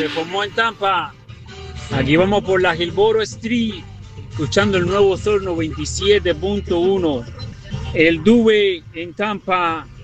se formó en Tampa. Aquí vamos por la Gilboro Street, escuchando el nuevo Sol 97.1. El Dube en Tampa.